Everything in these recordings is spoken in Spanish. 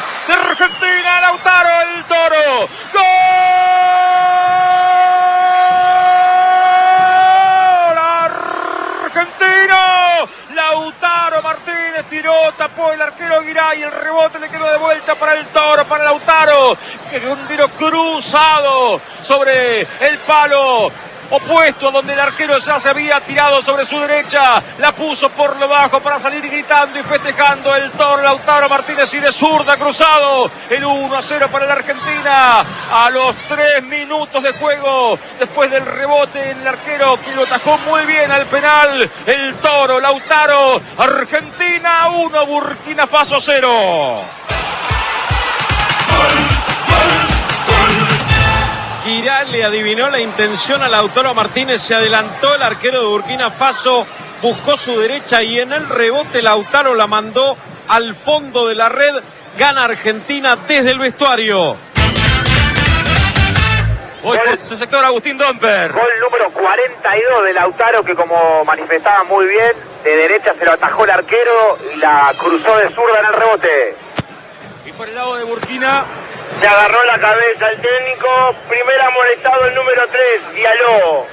de Argentina, Lautaro el Toro. ¡Gol! ¡Argentino! Lautaro Martínez tiró, tapó el arquero Giray, el rebote le quedó de vuelta para el Toro, para Lautaro, que un tiro cruzado sobre el palo opuesto a donde el arquero ya se había tirado sobre su derecha, la puso por lo bajo para salir gritando y festejando el Toro Lautaro Martínez, y de zurda cruzado el 1-0 para la Argentina a los 3 minutos de juego, después del rebote el arquero que lo atajó muy bien al penal, el Toro Lautaro. Argentina 1, Burkina Faso 0. Giray le adivinó la intención a Lautaro Martínez, se adelantó el arquero de Burkina Faso, buscó su derecha y en el rebote Lautaro la mandó al fondo de la red. Gana Argentina desde el vestuario. Hoy por tu sector, Agustín Domper. Gol número 42 de Lautaro, que como manifestaba muy bien, de derecha se lo atajó el arquero y la cruzó de zurda en el rebote. Y por el lado de Burkina, se agarró la cabeza el técnico. Primer amonestado el número 3, Diallo.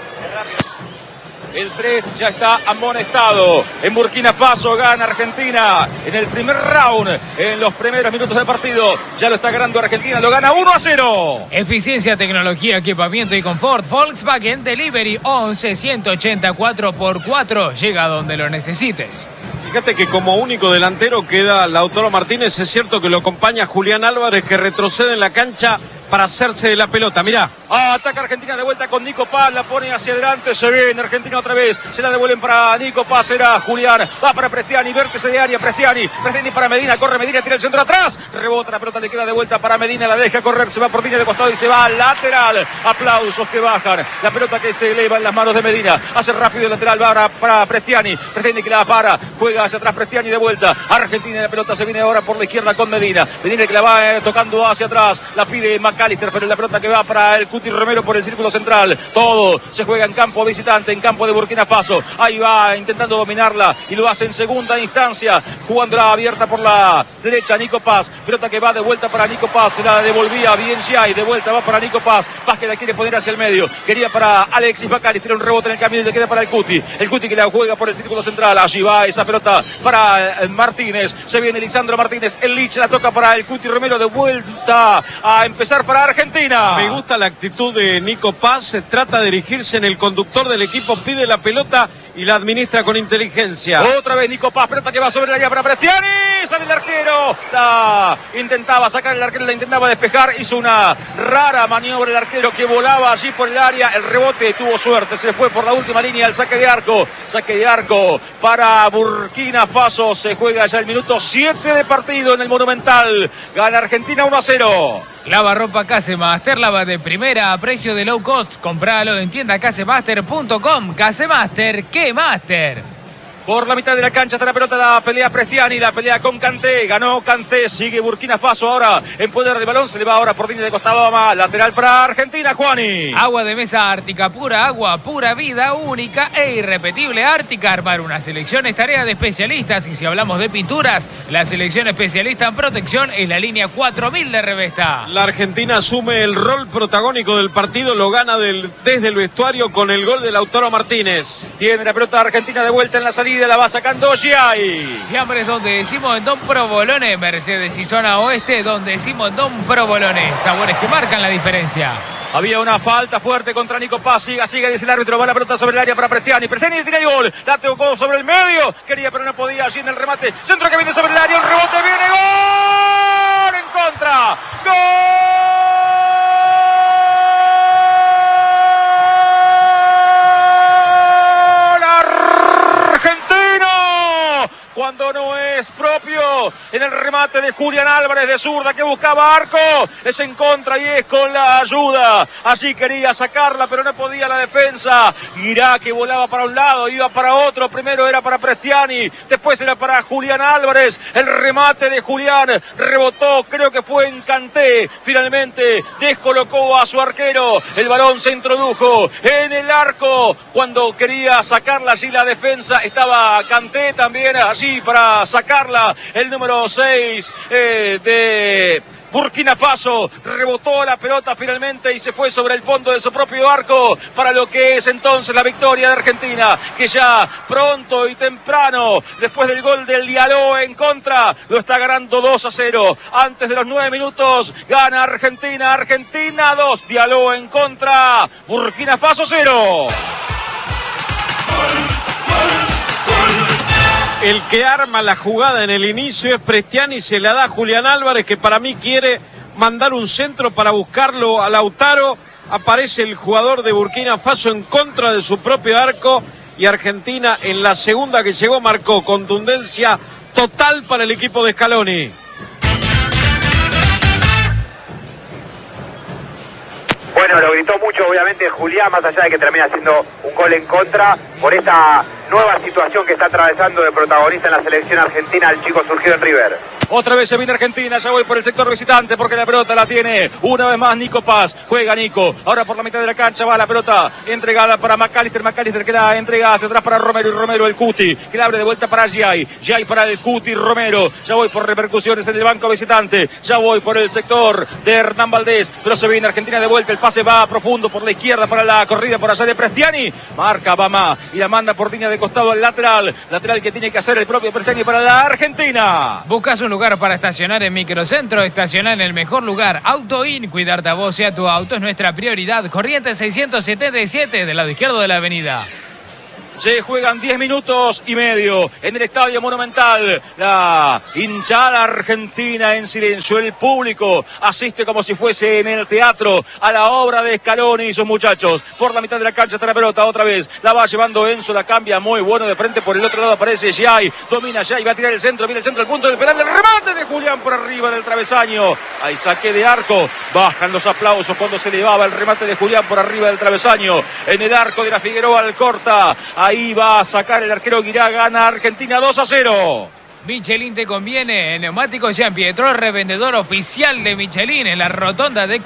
el 3 ya está amonestado. En Burkina Faso gana Argentina en el primer round, en los primeros minutos del partido. Ya lo está ganando Argentina, lo gana 1-0. Eficiencia, tecnología, equipamiento y confort. Volkswagen Delivery 11-184x4. Llega donde lo necesites. Fíjate que como único delantero queda Lautaro Martínez. Es cierto que lo acompaña Julián Álvarez, que retrocede en la cancha para hacerse de la pelota. Mirá. Ataca Argentina de vuelta con Nico Paz, la pone hacia adelante, se viene Argentina otra vez, se la devuelven para Nico Paz, era Julián, va para Prestiani, vértice de área, Prestiani para Medina, corre Medina, tira el centro atrás, rebota la pelota, le queda de vuelta para Medina, la deja correr, se va por línea de costado y se va al lateral. Aplausos que bajan, la pelota que se eleva en las manos de Medina, hace rápido el lateral, va para Prestiani que la para, juega hacia atrás Prestiani de vuelta, Argentina, la pelota se viene ahora por la izquierda con Medina que la va tocando hacia atrás, la pide McAllister, pero la pelota que va para el Cuti Romero por el círculo central. Todo se juega en campo visitante, en campo de Burkina Faso. Ahí va intentando dominarla y lo hace en segunda instancia, jugándola abierta por la derecha Nico Paz. Pelota que va de vuelta para Nico Paz, se la devolvía bien Giay, de vuelta va para Nico Paz. Paz que la quiere poner hacia el medio, quería para Alexis Bacari, tira un rebote en el camino y le queda para el Cuti que la juega por el círculo central. Allí va esa pelota para Martínez, se viene Lisandro Martínez, el Lich la toca para el Cuti Romero, de vuelta a empezar para Argentina. Me gusta la actitud de Nico Paz, se trata de dirigirse en el conductor del equipo, pide la pelota y la administra con inteligencia. Otra vez Nico Paz, pelota que va sobre la área para Prestiani, sale el arquero, la intentaba sacar el arquero, la intentaba despejar, hizo una rara maniobra el arquero que volaba allí por el área, el rebote tuvo suerte, se fue por la última línea, el saque de arco para Burkina Faso. Se juega ya el minuto 7 de partido en el Monumental, gana Argentina 1-0. Lavarropa Casemaster, lava de primera a precio de low cost. Compralo en tiendacasemaster.com. Casemaster, ¡qué master! Por la mitad de la cancha está la pelota, la pelea Prestiani, la pelea con Kanté, ganó Kanté, sigue Burkina Faso ahora en poder de balón, se le va ahora por línea de costado, lateral para Argentina, Juani. Agua de mesa Ártica, pura agua, pura vida, única e irrepetible. Ártica, armar una selección es tarea de especialistas, y si hablamos de pinturas, la selección especialista en protección es la línea 4000 de Revesta. La Argentina asume el rol protagónico del partido, lo gana desde el vestuario con el gol de Lautaro Martínez. Tiene la pelota Argentina de vuelta en la salida, la va sacando Giay. Fiambres donde decimos en Don Provolone, Mercedes y zona oeste donde decimos en Don Provolone. Sabores que marcan la diferencia. Había una falta fuerte contra Nico Paz, sigue, dice el árbitro, va la pelota sobre el área para Prestiani tira el gol, la tocó sobre el medio, quería pero no podía, allí en el remate, centro que viene sobre el área, un rebote, viene, gol en contra, gol argentino, cuando no es propio, en el remate de Julián Álvarez de zurda que buscaba arco, es en contra y es con la ayuda, allí quería sacarla pero no podía la defensa, Girá que volaba para un lado, iba para otro, primero era para Prestiani, después era para Julián Álvarez, el remate de Julián rebotó, creo que fue en Kanté, finalmente descolocó a su arquero, el balón se introdujo en el arco, cuando quería sacarla allí la defensa, estaba Kanté también allí para sacarla, el número número 6 de Burkina Faso. Rebotó la pelota finalmente y se fue sobre el fondo de su propio arco para lo que es entonces la victoria de Argentina, que ya pronto y temprano, después del gol del Diallo en contra, lo está ganando 2-0. Antes de los 9 minutos gana Argentina. Argentina 2, Diallo en contra, Burkina Faso 0. El que arma la jugada en el inicio es Prestiani, se la da a Julián Álvarez, que para mí quiere mandar un centro para buscarlo a Lautaro. Aparece el jugador de Burkina Faso en contra de su propio arco y Argentina en la segunda que llegó marcó contundencia total para el equipo de Scaloni. Bueno, lo gritó mucho obviamente Julián, más allá de que termina haciendo un gol en contra por esta nueva situación que está atravesando de protagonista en la selección argentina el chico surgido en River. Otra vez se viene Argentina, ya voy por el sector visitante porque la pelota la tiene una vez más Nico Paz. Juega Nico, ahora por la mitad de la cancha va la pelota entregada para McAllister. McAllister que la entrega hacia atrás para Romero y Romero el Cuti, que la abre de vuelta para Giai. Giai para el Cuti Romero. Ya voy por repercusiones en el banco visitante, ya voy por el sector de Hernán Valdés, pero se viene Argentina de vuelta. El pase va profundo por la izquierda para la corrida por allá de Prestiani. Marca Bama y la manda por línea de costado al lateral. Lateral que tiene que hacer el propio Prestiani para la Argentina. Buscas un lugar para estacionar en Microcentro, estacionar en el mejor lugar. AutoIn, cuidarte a vos y a tu auto es nuestra prioridad. Corrientes 677 del lado izquierdo de la avenida. Se juegan 10 minutos y medio en el Estadio Monumental. La hinchada argentina en silencio. El público asiste como si fuese en el teatro a la obra de Scaloni y sus muchachos. Por la mitad de la cancha está la pelota otra vez. La va llevando Enzo, la cambia muy bueno de frente. Por el otro lado aparece Giai. Domina Giai, va a tirar el centro. Viene el centro, el punto del penal. El remate de Julián por arriba del travesaño. Hay saque de arco. Bajan los aplausos cuando se elevaba el remate de Julián por arriba del travesaño. En el arco de la Figueroa Alcorta. Ahí va a sacar el arquero Guirá, gana Argentina 2-0. Michelin te conviene. En Neumáticos Jean Pietro, revendedor oficial de Michelin en la rotonda de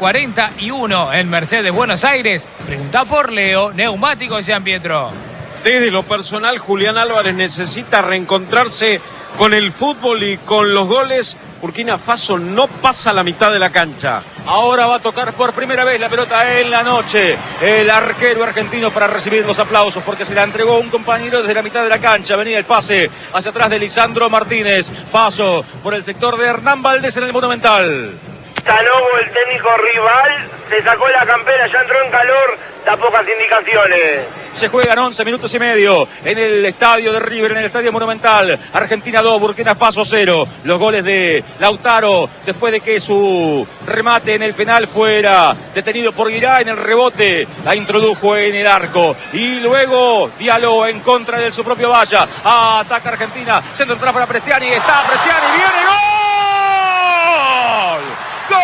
41 en Mercedes, Buenos Aires. Pregunta por Leo, Neumáticos Jean Pietro. Desde lo personal, Julián Álvarez necesita reencontrarse con el fútbol y con los goles. Burkina Faso no pasa la mitad de la cancha. Ahora va a tocar por primera vez la pelota en la noche el arquero argentino para recibir los aplausos porque se la entregó un compañero desde la mitad de la cancha. Venía el pase hacia atrás de Lisandro Martínez. Paso por el sector de Hernán Valdés en el Monumental. Tanovo, el técnico rival, se sacó la campera, ya entró en calor, da pocas indicaciones. Se juegan 11 minutos y medio en el estadio de River, en el estadio Monumental. Argentina 2, Burkina Faso 0. Los goles de Lautaro después de que su remate en el penal fuera detenido por Guirá. En el rebote la introdujo en el arco. Y luego Diallo en contra de su propio valla. Ataca Argentina. Centro atrás para Prestiani. Está Prestiani. Viene gol. ¡Gol!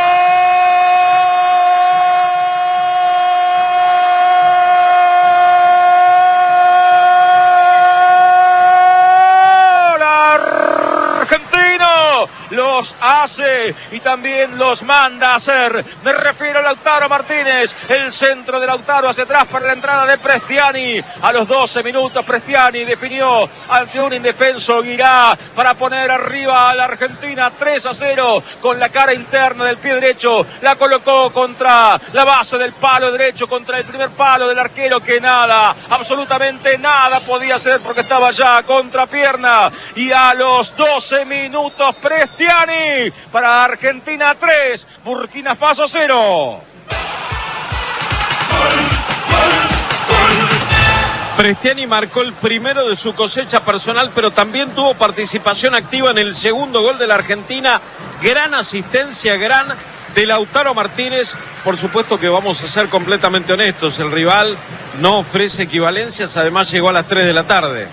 Argentino los hace y también los manda a hacer. Me refiero a Lautaro Martínez. El centro de Lautaro hacia atrás para la entrada de Prestiani. A los 12 minutos Prestiani definió ante un indefenso Guirá para poner arriba a la Argentina 3-0 con la cara interna del pie derecho. La colocó contra la base del palo derecho, contra el primer palo del arquero que nada, absolutamente nada podía hacer porque estaba ya contra pierna. Y a los 12 minutos Prestiani para Argentina 3, Burkina Faso 0. Prestiani marcó el primero de su cosecha personal, pero también tuvo participación activa en el segundo gol de la Argentina. Gran asistencia, gran de Lautaro Martínez. Por supuesto que vamos a ser completamente honestos, el rival no ofrece equivalencias, además llegó a las 3 de la tarde.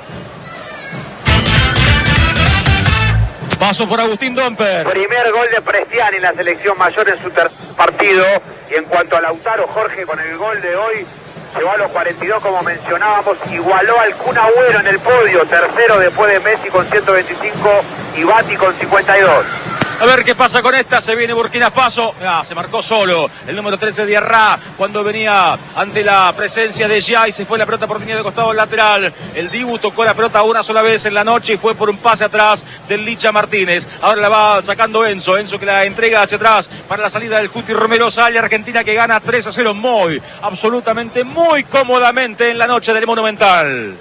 Paso por Agustín Domper. Primer gol de Prestiani en la selección mayor en su tercer partido. Y en cuanto a Lautaro, Jorge, con el gol de hoy, llegó a los 42 como mencionábamos, igualó al Kun Agüero en el podio, tercero después de Messi con 125 y Bati con 52. A ver qué pasa con esta, se viene Burkina Faso, se marcó solo el número 13 Diarra cuando venía ante la presencia de Gia y se fue la pelota por línea de costado lateral. El Dibu tocó la pelota una sola vez en la noche y fue por un pase atrás del Licha Martínez. Ahora la va sacando Enzo que la entrega hacia atrás para la salida del Cuti Romero. Sale Argentina que gana 3-0 muy, absolutamente muy cómodamente en la noche del Monumental.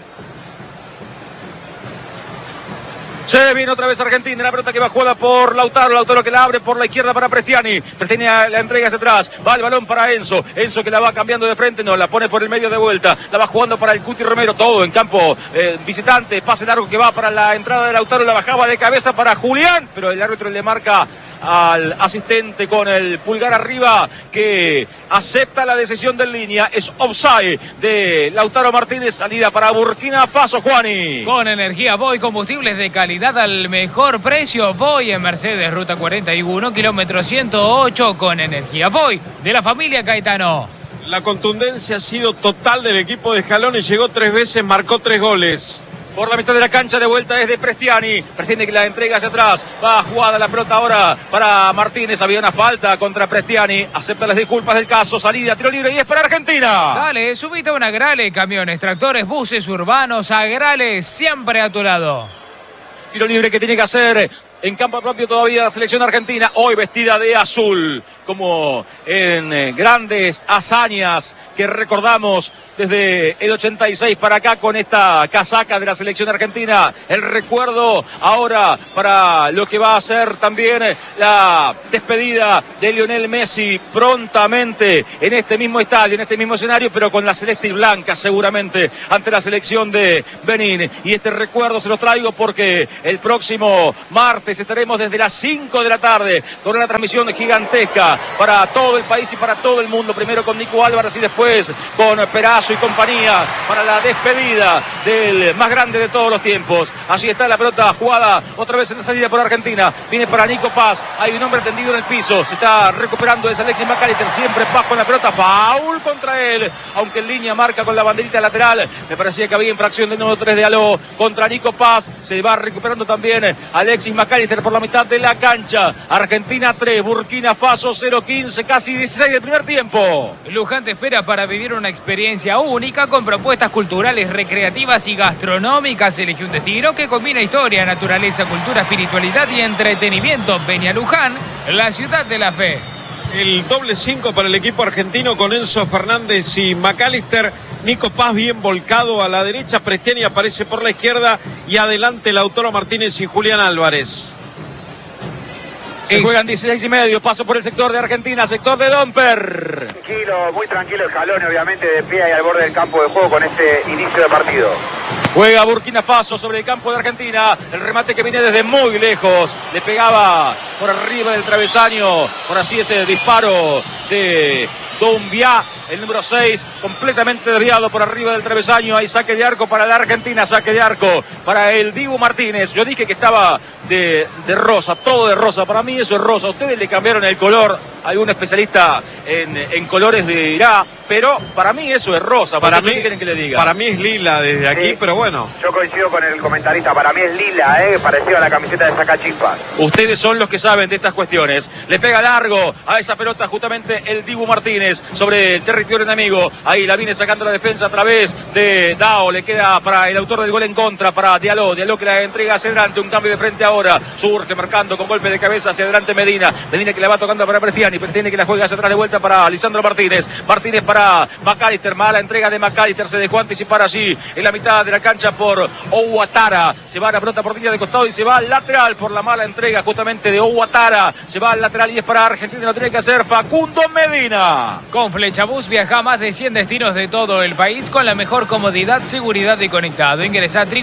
Se viene otra vez Argentina, la pelota que va jugada por Lautaro que la abre por la izquierda para Prestiani la entrega hacia atrás, va el balón para Enzo que la va cambiando de frente, no, la pone por el medio de vuelta, la va jugando para el Cuti Romero, todo en campo visitante, pase largo que va para la entrada de Lautaro, la bajaba de cabeza para Julián, pero el árbitro le marca al asistente con el pulgar arriba que acepta la decisión de línea, es offside de Lautaro Martínez, salida para Burkina Faso, Juani. Con energía Voy, combustibles de calidad al mejor precio. Voy en Mercedes, ruta 41, kilómetro 108, con energía Voy, de la familia Caetano. La contundencia ha sido total del equipo de Scaloni, llegó 3 veces, marcó 3 goles. Por la mitad de la cancha de vuelta es de Prestiani que la entrega hacia atrás, va jugada la pelota ahora para Martínez, había una falta contra Prestiani, acepta las disculpas del caso, salida, tiro libre y es para Argentina. Dale, subite a una Agrale, camiones, tractores, buses urbanos, Agrale, siempre a tu lado. Tiro libre que tiene que hacer en campo propio todavía la selección argentina, hoy vestida de azul, como en grandes hazañas que recordamos desde el 86 para acá con esta casaca de la selección argentina. El recuerdo ahora para lo que va a ser también la despedida de Lionel Messi prontamente en este mismo estadio, en este mismo escenario, pero con la celeste y blanca seguramente ante la selección de Benín. Y este recuerdo se los traigo porque el próximo martes estaremos desde las 5 de la tarde con una transmisión gigantesca para todo el país y para todo el mundo. Primero con Nico Álvarez y después con Perazo y compañía para la despedida del más grande de todos los tiempos. Allí está la pelota jugada otra vez en la salida por Argentina. Viene para Nico Paz. Hay un hombre tendido en el piso. Se está recuperando, es Alexis McAllister. Siempre Paz con la pelota. Foul contra él. Aunque en línea marca con la banderita lateral. Me parecía que había infracción del número 3 de Aló contra Nico Paz. Se va recuperando también Alexis McAllister por la mitad de la cancha. Argentina 3, Burkina Faso 0-15, casi 16 del primer tiempo. Luján te espera para vivir una experiencia única con propuestas culturales, recreativas y gastronómicas. Elige un destino que combina historia, naturaleza, cultura, espiritualidad y entretenimiento. Ven a Luján, la ciudad de la fe. El doble 5 para el equipo argentino con Enzo Fernández y McAllister. Nico Paz bien volcado a la derecha, Prestiani aparece por la izquierda y adelante Lautaro Martínez y Julián Álvarez. Se juegan 16 y medio, paso por el sector de Argentina, sector de Domper. Tranquilo, muy tranquilo el Scaloni, obviamente de pie ahí al borde del campo de juego con este inicio de partido. Juega Burkina Faso sobre el campo de Argentina, el remate que viene desde muy lejos, le pegaba por arriba del travesaño, por así ese disparo de Doumbia, el número 6, completamente desviado por arriba del travesaño. Hay saque de arco para la Argentina, saque de arco para el Dibu Martínez. Yo dije que estaba de rosa, todo de rosa, para mí eso es rosa. Ustedes le cambiaron el color, algún especialista en colores dirá, pero para mí eso es rosa. Para mí, ¿qué quieren que le diga? Para mí es lila desde aquí, sí, pero bueno. Yo coincido con el comentarista, para mí es lila, parecido a la camiseta de Sacachispas. Ustedes son los que saben de estas cuestiones. Le pega largo a esa pelota justamente el Dibu Martínez sobre el territorio enemigo. Ahí la viene sacando la defensa a través de Dao. Le queda para el autor del gol en contra, para Diallo. Diallo que la entrega hacia adelante. Un cambio de frente ahora. Surge marcando con golpe de cabeza hacia adelante Medina. Medina que la va tocando para Prestiani. Prestiani que la juega hacia atrás de vuelta para Lisandro Martínez. Martínez para McAllister. Mala entrega de McAllister. Se dejó anticipar allí en la mitad de la cancha por Ouattara. Se va la pelota por línea de costado y se va al lateral por la mala entrega justamente de Ouattara. Se va al lateral y es para Argentina. Lo tiene que hacer Facundo Medina. Con Flechabús viaja a más de 100 destinos de todo el país con la mejor comodidad, seguridad y conectado. Ingresa a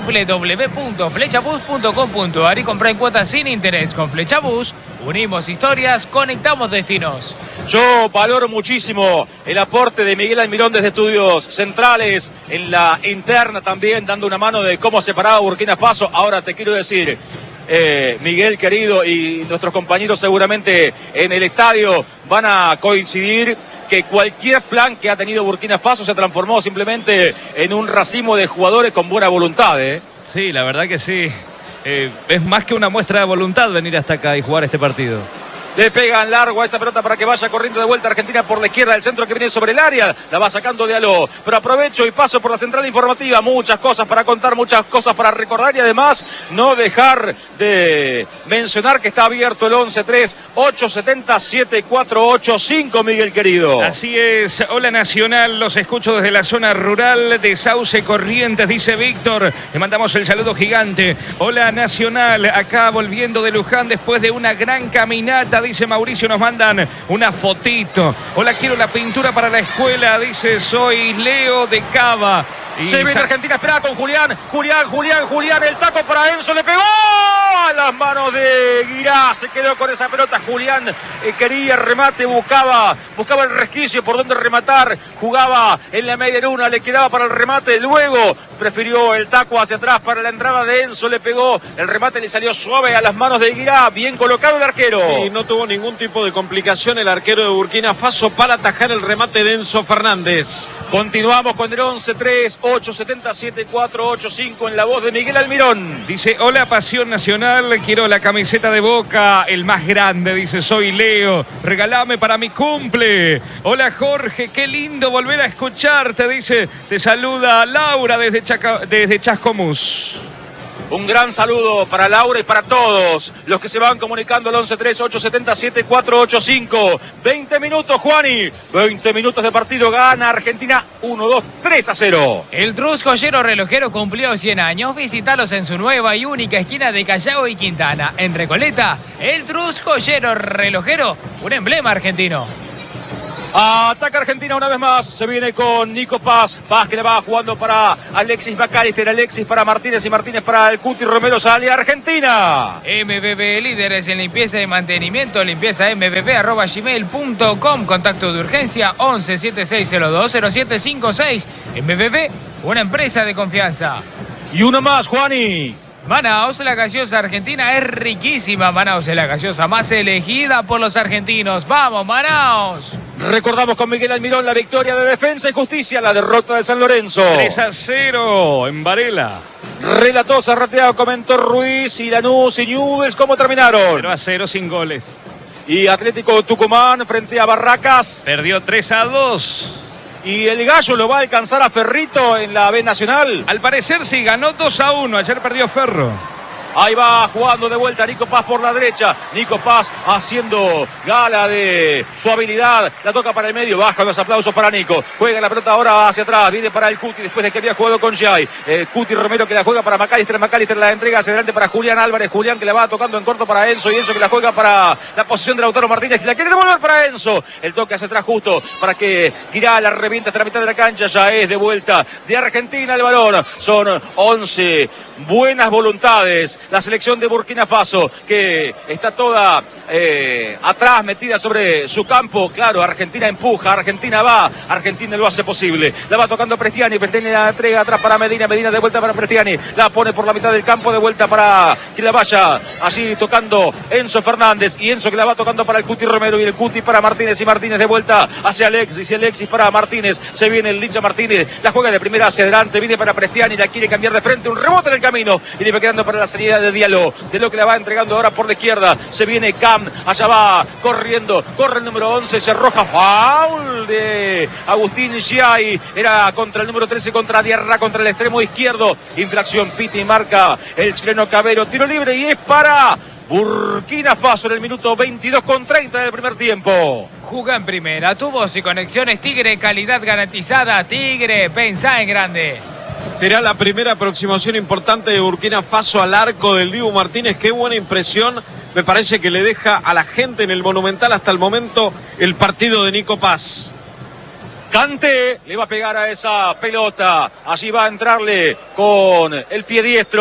www.flechabus.com.ar y compra en cuotas sin interés. Con Flechabús unimos historias, conectamos destinos. Yo valoro muchísimo el aporte de Miguel Almirón desde Estudios Centrales, en la interna también, dando una mano de cómo separaba Burkina Faso. Ahora te quiero decir, Miguel querido y nuestros compañeros seguramente en el estadio van a coincidir que cualquier plan que ha tenido Burkina Faso se transformó simplemente en un racimo de jugadores con buena voluntad, ¿eh? Sí, la verdad que sí. Es más que una muestra de voluntad venir hasta acá y jugar este partido. Le pegan largo a esa pelota para que vaya corriendo de vuelta Argentina por la izquierda. El centro que viene sobre el área. La va sacando Diallo. Pero aprovecho y paso por la central informativa. Muchas cosas para contar, muchas cosas para recordar. Y además no dejar de mencionar que está abierto el 11-3-870-7485, Miguel querido. Así es. Hola Nacional. Los escucho desde la zona rural de Sauce Corrientes, dice Víctor. Le mandamos el saludo gigante. Hola Nacional. Acá volviendo de Luján después de una gran caminata. Dice Mauricio, nos mandan una fotito. Hola, quiero la pintura para la escuela. Dice, soy Leo de Cava. Y se viene Argentina, espera con Julián. Julián, el taco para Enzo, le pegó a las manos de Guirá. Se quedó con esa pelota. Julián quería remate, buscaba el resquicio por donde rematar. Jugaba en la media luna, le quedaba para el remate. Luego prefirió el taco hacia atrás para la entrada de Enzo. Le pegó, el remate le salió suave a las manos de Guirá. Bien colocado el arquero. Y no tuvo ningún tipo de complicación el arquero de Burkina Faso para atajar el remate de Enzo Fernández. Continuamos con el 11-3-870-7485 en la voz de Miguel Almirón. Dice, hola Pasión Nacional, quiero la camiseta de Boca, el más grande, dice, soy Leo, regalame para mi cumple. Hola Jorge, qué lindo volver a escucharte, dice, te saluda Laura desde Chascomús. Un gran saludo para Laura y para todos los que se van comunicando al 11-3-870-7485. 20 minutos, Juani. 20 minutos de partido. Gana Argentina 1-2-3-0. El Trus Joyero Relojero cumplió 100 años. Visítalos en su nueva y única esquina de Callao y Quintana. En Recoleta, el Trus Joyero Relojero, un emblema argentino. Ataca Argentina una vez más. Se viene con Nico Paz. Paz que le va jugando para Alexis McAllister. Alexis para Martínez y Martínez para el Cuti Romero. Sale Argentina. MBB, líderes en limpieza y mantenimiento. Limpieza mbb@gmail.com. Contacto de urgencia 11-7602-0756. MBB, una empresa de confianza. Y uno más, Juani. Manaos, la gaseosa argentina es riquísima. Manaos es la gaseosa más elegida por los argentinos. ¡Vamos, Manaos! Recordamos con Miguel Almirón la victoria de Defensa y Justicia, la derrota de San Lorenzo. 3-0 en Varela. Relató Zarrateado, comentó Ruiz y Lanús y Newell's. ¿Cómo terminaron? 0-0 sin goles. Y Atlético Tucumán frente a Barracas. Perdió 3-2. ¿Y el Gallo lo va a alcanzar a Ferrito en la B Nacional? Al parecer sí, ganó 2-1. Ayer perdió Ferro. Ahí va jugando de vuelta Nico Paz por la derecha. Nico Paz haciendo gala de su habilidad. La toca para el medio. Baja los aplausos para Nico. Juega la pelota ahora hacia atrás. Viene para el Cuti después de que había jugado con Jai. Cuti Romero que la juega para McAllister. McAllister la entrega hacia adelante para Julián Álvarez. Julián que la va tocando en corto para Enzo. Y Enzo que la juega para la posición de Lautaro Martínez. Que la quiere devolver para Enzo. El toque hacia atrás justo para que Guirá la revienta hasta la mitad de la cancha. Ya es de vuelta de Argentina el balón. Son 11 buenas voluntades. La selección de Burkina Faso que está toda atrás, metida sobre su campo. Claro, Argentina empuja, Argentina va, Argentina lo hace posible. La va tocando Prestiani, Prestiani la entrega atrás para Medina, Medina de vuelta para Prestiani, la pone por la mitad del campo de vuelta para que la vaya allí tocando Enzo Fernández y Enzo que la va tocando para el Cuti Romero y el Cuti para Martínez y Martínez de vuelta hacia Alexis y Alexis para Martínez. Se viene el Licha Martínez, la juega de primera hacia adelante, viene para Prestiani, la quiere cambiar de frente, un rebote en el camino y le va quedando para la salida de Diallo. De lo que la va entregando ahora por la izquierda. Se viene Cam, allá va corriendo, corre el número 11, se arroja foul de Agustín Giai. Era contra el número 13, contra Diarra, contra el extremo izquierdo. Infracción, pita y marca el chileno Cabero. Tiro libre y es para Burkina Faso en el minuto 22:30 del primer tiempo. Juga en primera, tu voz y conexiones Tigre, calidad garantizada. Tigre, pensá en grande. Será la primera aproximación importante de Burkina Faso al arco del Dibu Martínez. Qué buena impresión me parece que le deja a la gente en el Monumental hasta el momento el partido de Nico Paz. Kanté le va a pegar a esa pelota. Allí va a entrarle con el pie diestro.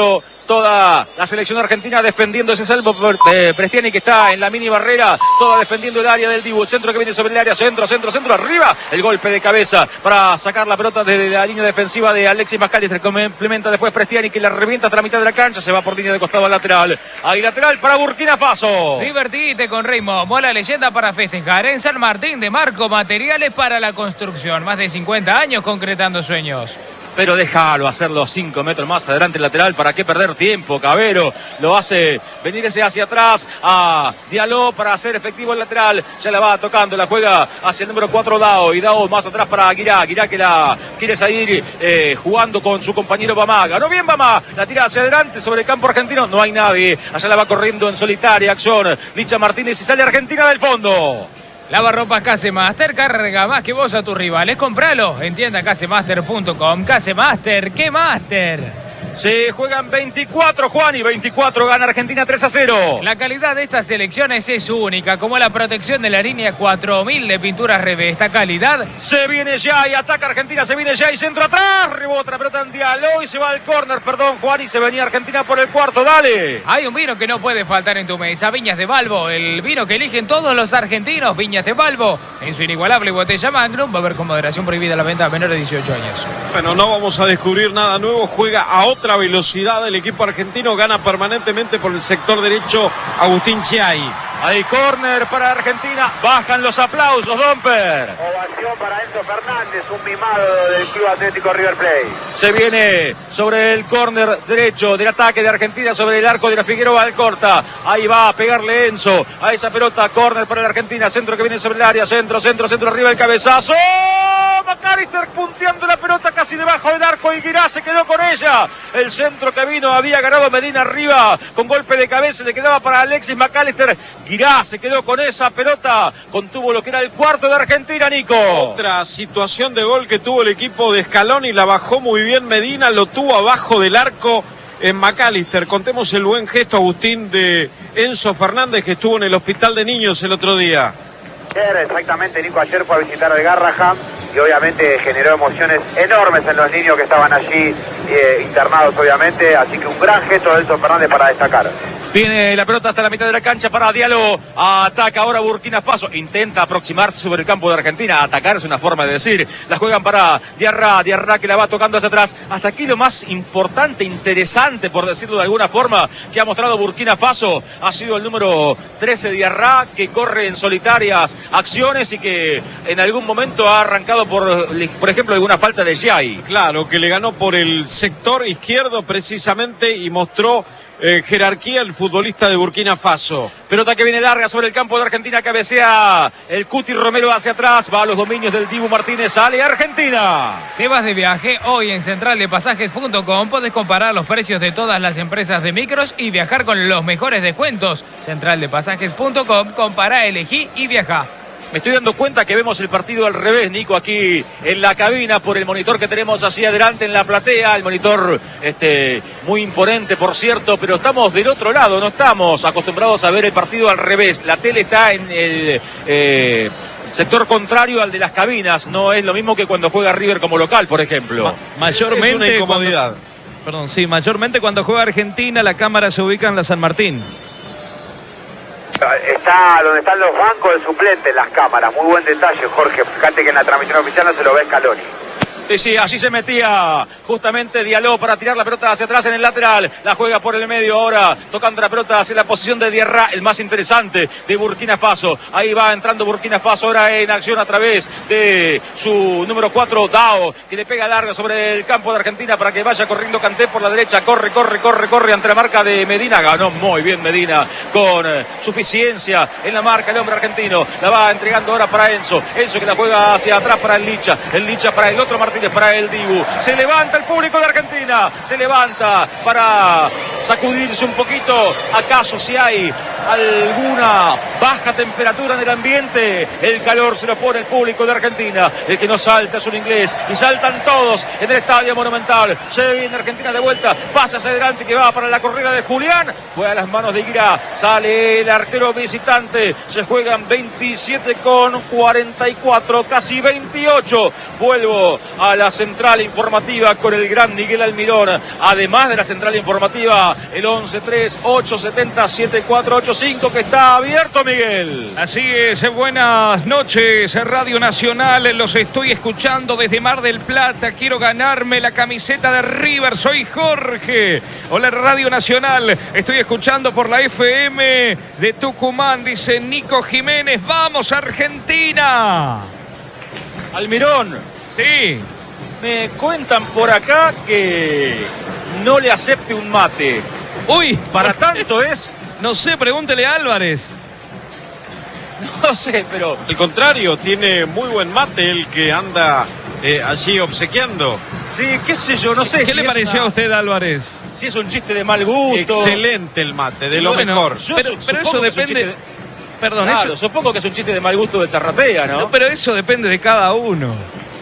toda la selección argentina defendiendo ese salvo. Prestiani que está en la mini barrera, toda defendiendo el área del Dibu. El centro que viene sobre el área, centro, arriba. El golpe de cabeza para sacar la pelota desde la línea defensiva de Alexis McAllister. Complementa después Prestiani que la revienta hasta la mitad de la cancha. Se va por línea de costado al lateral. Ahí lateral para Burkina Faso. Divertite con Raymond. Mola leyenda para festejar. En San Martín de Marco, materiales para la construcción. Más de 50 años concretando sueños. Pero déjalo hacerlo 5 metros más adelante el lateral. ¿Para qué perder tiempo? Cabero lo hace venirse hacia atrás a Diallo para hacer efectivo el lateral. Ya la va tocando, la juega hacia el número 4 Dao. Y Dao más atrás para Guirá. Guirá que la quiere salir jugando con su compañero Bamá. Ganó bien Bamá. La tira hacia adelante sobre el campo argentino. No hay nadie. Allá la va corriendo en solitaria acción Licha Martínez y sale Argentina del fondo. Lavarropas Casemaster, carga más que vos a tus rivales. Compralo en tienda casemaster.com. Casemaster, ¿qué Master? Se juegan 24, Juan, y 24 gana Argentina 3-0. La calidad de estas selecciones es única, como la protección de la línea 4000 de pinturas Revés. Esta calidad. Se viene ya y ataca Argentina, se viene ya y centro atrás. Rebota la pelota en Diallo y se va al córner, perdón, Juan, y se venía Argentina por el cuarto, dale. Hay un vino que no puede faltar en tu mesa, Viñas de Balbo, el vino que eligen todos los argentinos. Viñas de Balbo, en su inigualable botella Magnum. Va a haber con moderación prohibida la venta a menores de 18 años. Bueno, no vamos a descubrir nada nuevo. Juega a otra velocidad el equipo argentino. Gana permanentemente por el sector derecho Agustín Chiai. Hay córner para Argentina. Bajan los aplausos, Domper. Ovación para Enzo Fernández, un mimado del Club Atlético River Plate. Se viene sobre el córner derecho del ataque de Argentina, sobre el arco de la Figueroa Alcorta. Ahí va a pegarle Enzo a esa pelota. Córner para la Argentina. Centro que viene sobre el área. Centro, arriba el cabezazo. McAllister punteando la pelota casi debajo del arco y Guirá se quedó con ella. El centro que vino había ganado Medina arriba con golpe de cabeza. Le quedaba para Alexis McAllister. Guirá se quedó con esa pelota. Contuvo lo que era el cuarto de Argentina, Nico. Otra situación de gol que tuvo el equipo de Scaloni. La bajó muy bien Medina. Lo tuvo abajo del arco en McAllister. Contemos el buen gesto, Agustín, de Enzo Fernández, que estuvo en el hospital de niños el otro día. Exactamente, Nico ayer fue a visitar al Garraham y obviamente generó emociones enormes en los niños que estaban allí internados, obviamente, así que un gran gesto de Enzo Fernández para destacar. Viene la pelota hasta la mitad de la cancha para Diallo. Ataca ahora Burkina Faso. Intenta aproximarse sobre el campo de Argentina. Atacar es una forma de decir. La juegan para Diarra. Diarra que la va tocando hacia atrás. Hasta aquí lo más importante, interesante, por decirlo de alguna forma, que ha mostrado Burkina Faso ha sido el número 13 Diarra, que corre en solitarias acciones y que en algún momento ha arrancado por ejemplo, alguna falta de Jai. Claro, que le ganó por el sector izquierdo precisamente y mostró jerarquía el futbolista de Burkina Faso. Pelota que viene larga sobre el campo de Argentina, cabecea el Cuti Romero hacia atrás, va a los dominios del Dibu Martínez, sale Argentina. ¿Te vas de viaje? Hoy en centraldepasajes.com podés comparar los precios de todas las empresas de micros y viajar con los mejores descuentos. Centraldepasajes.com, compará, elegí y viajá. Me estoy dando cuenta que vemos el partido al revés, Nico, aquí en la cabina por el monitor que tenemos así adelante en la platea. El monitor muy imponente, por cierto, pero estamos del otro lado, no estamos acostumbrados a ver el partido al revés. La tele está en el sector contrario al de las cabinas. No es lo mismo que cuando juega River como local, por ejemplo. Mayormente es una incomodidad. Mayormente cuando juega Argentina la cámara se ubica en la San Martín. Está donde están los bancos de suplentes, las cámaras. Muy buen detalle, Jorge. Fíjate que en la transmisión oficial no se lo ve Scaloni. Sí, allí se metía justamente Diallo para tirar la pelota hacia atrás en el lateral. La juega por el medio ahora, tocando la pelota hacia la posición de Diarra, el más interesante de Burkina Faso. Ahí va entrando Burkina Faso ahora en acción a través de su número 4, Dao, que le pega larga sobre el campo de Argentina para que vaya corriendo Kanté por la derecha. Corre ante la marca de Medina. Ganó muy bien Medina con suficiencia en la marca el hombre argentino. La va entregando ahora para Enzo. Enzo que la juega hacia atrás para el Licha. El Licha para el otro Martínez, para el Dibu. Se levanta el público de Argentina. Se levanta para sacudirse un poquito. ¿Acaso si hay alguna baja temperatura en el ambiente. El calor se lo pone el público de Argentina. El que no salta es un inglés. Y saltan todos en el Estadio Monumental. Se viene Argentina de vuelta. Pasa hacia adelante que va para la corrida de Julián. Fue a las manos de Guirá. Sale el arquero visitante. Se juegan 27 con 44. Casi 28. Vuelvo a la central informativa con el gran Miguel Almirón. Además de la central informativa, el 11-3-870-7485 que está abierto, Miguel. Así es, buenas noches, Radio Nacional, los estoy escuchando desde Mar del Plata, quiero ganarme la camiseta de River, soy Jorge. Hola Radio Nacional, estoy escuchando por la FM de Tucumán, dice Nico Jiménez, ¡vamos Argentina! Almirón. Sí. Me cuentan por acá que no le acepte un mate. Uy, Para tanto es... no sé, pregúntele a Álvarez. No sé, pero... Al contrario, tiene muy buen mate el que anda allí obsequiando. Sí, qué sé yo, no sé. ¿Qué si le es pareció a usted, Álvarez? Si es un chiste de mal gusto. Excelente el mate, de lo Bueno, mejor. Yo pero supongo eso que es un depende... chiste Perdón, Claro, eso... supongo que es un chiste de mal gusto de Zarratea, ¿no? No, pero eso depende de cada uno.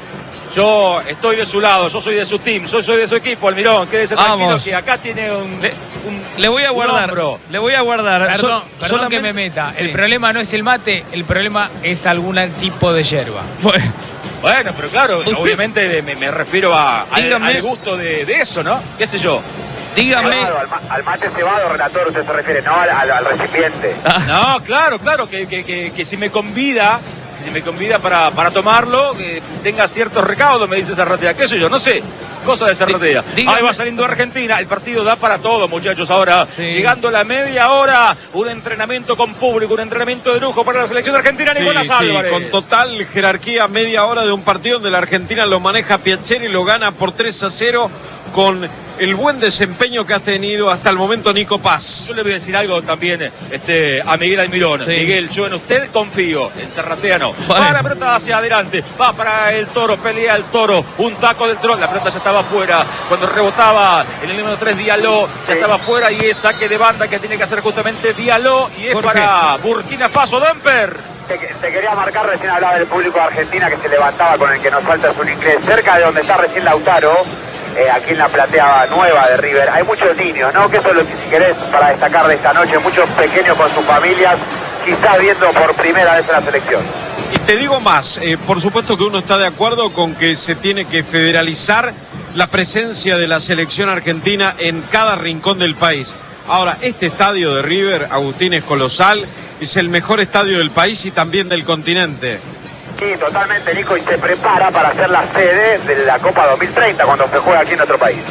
Yo estoy de su lado, yo soy de su team, yo soy de su equipo, Almirón. Quédese tranquilo Vamos. que acá tiene un Le voy a guardar, hombro. le voy a guardar. Perdón, perdón solamente- que me meta. Sí. El problema no es el mate, el problema es algún tipo de yerba. Bueno, Bueno, pero claro, Usted- obviamente me refiero Dígame. al gusto de eso, ¿no? ¿Qué sé yo? dígame... Cebado, al mate cebado, relator, usted se refiere, no al recipiente. No, claro, que si me convida para tomarlo, que tenga ciertos recaudos, me dice Zarratea. ¿Qué sé yo? No sé. Cosa de Zarratea. Dígame. Ahí va saliendo Argentina. El partido da para todo, muchachos. Ahora, Sí. llegando la media hora, un entrenamiento con público, un entrenamiento de lujo para la selección argentina. Sí, Nicolás sí, Álvarez. con total jerarquía, media hora de un partido donde la Argentina lo maneja Piacere y lo gana por 3-0 con el buen desempeño que ha tenido hasta el momento Nico Paz. Yo le voy a decir algo también a Miguel Almirón. Sí. Miguel, yo en usted confío, en Zarratea no. Bueno. Va la pelota hacia adelante, va para el Toro, pelea el Toro, un taco del Toro, la pelota ya estaba afuera, cuando rebotaba en el número 3 Diallo, ya estaba afuera y es saque de banda que tiene que hacer justamente Diallo y es ¿Por para Burkina Faso, Damper. Te quería marcar, recién hablaba del público de Argentina que se levantaba con el que nos falta es un inglés. Cerca de donde está recién Lautaro, aquí en la platea nueva de River, hay muchos niños, ¿no? Que eso es lo que, si querés, para destacar de esta noche, muchos pequeños con sus familias, quizás viendo por primera vez la selección. Y te digo más, por supuesto que uno está de acuerdo con que se tiene que federalizar la presencia de la selección argentina en cada rincón del país. Ahora, este estadio de River, Agustín, es colosal, es el mejor estadio del país y también del continente. Sí, totalmente, Nico, y se prepara para ser la sede de la Copa 2030 cuando se juega aquí en nuestro país.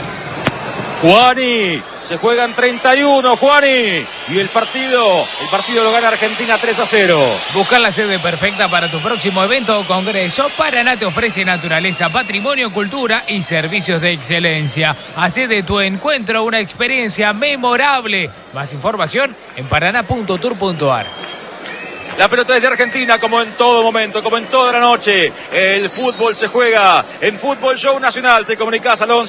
Juani, se juegan 31, Juani, y el partido lo gana Argentina 3-0. Buscar la sede perfecta para tu próximo evento o congreso. Paraná te ofrece naturaleza, patrimonio, cultura y servicios de excelencia. Hacé de tu encuentro una experiencia memorable. Más información en paraná.tour.ar. La pelota es de Argentina, como en todo momento, como en toda la noche. El fútbol se juega en Fútbol Show Nacional. Te comunicas al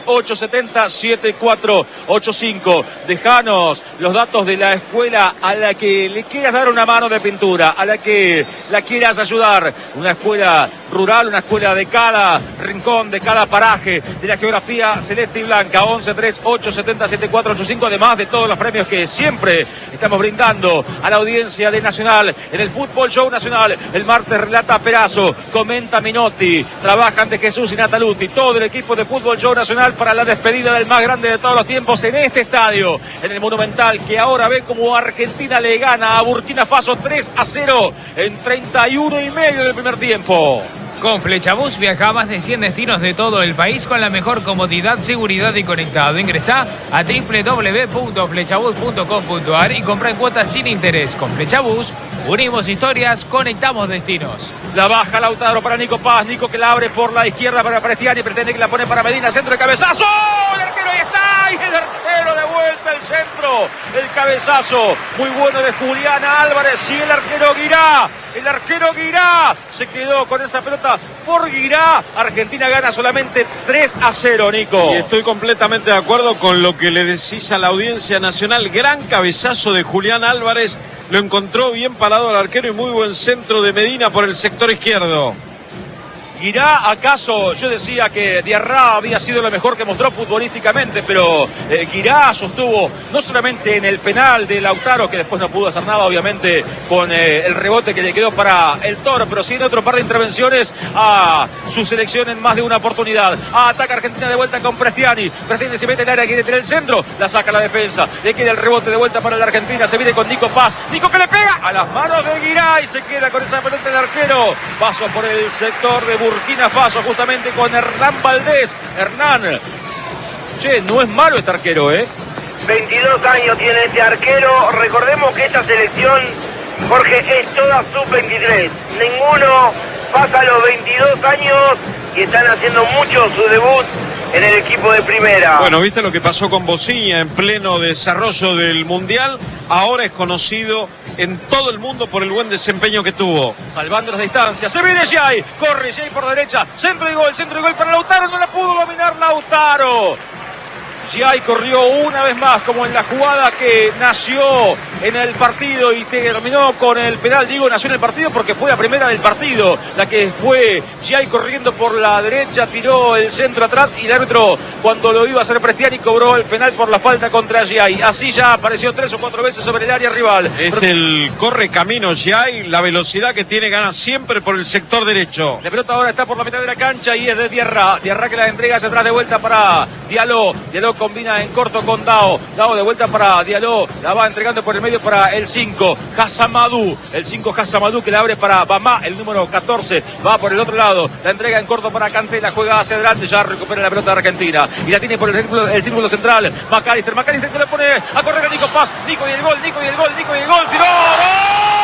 11-3-870-7485. Dejanos los datos de la escuela a la que le quieras dar una mano de pintura, a la que la quieras ayudar. Una escuela rural, una escuela de cada rincón, de cada paraje, de la geografía celeste y blanca. 11-3-870-7485. Además de todos los premios que siempre estamos brindando a la audiencia de Nacional. En el Fútbol Show Nacional, el martes relata Perazo, comenta Minotti, trabajan de Jesús y Nataluti, todo el equipo de Fútbol Show Nacional para la despedida del más grande de todos los tiempos en este estadio, en el Monumental, que ahora ve como Argentina le gana a Burkina Faso 3-0 en 31 y medio del primer tiempo. Con Flechabús viaja a más de 100 destinos de todo el país con la mejor comodidad, seguridad y conectado. Ingresá a www.flechabús.com.ar y compra en cuotas sin interés. Con Flechabús unimos historias, conectamos destinos. La baja Lautaro para Nico Paz, Nico que la abre por la izquierda para Prestiani, pretende que la pone para Medina, centro de cabezazo, el arquero ahí está, y el arquero de vuelta al centro, el cabezazo muy bueno de Julián Álvarez y el arquero Guirá el arquero Guirá se quedó con esa pelota por Guirá. Argentina gana solamente 3-0, Nico. Y estoy completamente de acuerdo con lo que le decís a la audiencia nacional. Gran cabezazo de Julián Álvarez, lo encontró bien parado al arquero y muy buen centro de Medina por el sector izquierdo. ¿Guirá acaso? Yo decía que Diarra había sido lo mejor que mostró futbolísticamente, pero Guirá sostuvo no solamente en el penal de Lautaro, que después no pudo hacer nada obviamente con el rebote que le quedó para el Toro, pero sí en otro par de intervenciones a su selección en más de una oportunidad. Ataca Argentina de vuelta con Prestiani. Prestiani se mete en el área, quiere tener el centro, la saca la defensa, le queda el rebote de vuelta para la Argentina, se viene con Nico Paz. Nico que le pega a las manos de Guirá y se queda con esa pelota del arquero. Paso por el sector de Burkina Faso justamente con Hernán Valdés. Hernán, che, no es malo este arquero, 22 años tiene este arquero. Recordemos que esta selección, Jorge, es toda sub-23. Ninguno pasa los 22 años y están haciendo mucho su debut en el equipo de primera. Bueno, ¿viste lo que pasó con Bociña en pleno desarrollo del Mundial? Ahora es conocido en todo el mundo por el buen desempeño que tuvo. Salvando las distancias, se viene Giai, corre Giai por derecha, centro y gol para Lautaro, no la pudo dominar Lautaro. Giai corrió una vez más como en la jugada que nació en el partido y terminó con el penal. Digo, nació en el partido porque fue la primera del partido, la que fue Giai corriendo por la derecha, tiró el centro atrás y el árbitro, cuando lo iba a hacer Prestiani, cobró el penal por la falta contra Giai. Así ya apareció 3 o 4 veces sobre el área rival. Es el corre camino Giai, la velocidad que tiene gana siempre por el sector derecho. La pelota ahora está por la mitad de la cancha y es de Diarra. Diarra que la entrega hacia atrás de vuelta para Diallo. Diallo combina en corto con Dao. Dao de vuelta para Diallo. La va entregando por el medio para el 5, Hassamadou. El 5, Hassamadou, que la abre para Bamá, el número 14. Va por el otro lado. La entrega en corto para Kanté. La juega hacia adelante. Ya recupera la pelota de Argentina. Y la tiene por el círculo central. McAllister que le pone a correr a Nico Paz. Nico y el gol. Tiró. ¡Gol!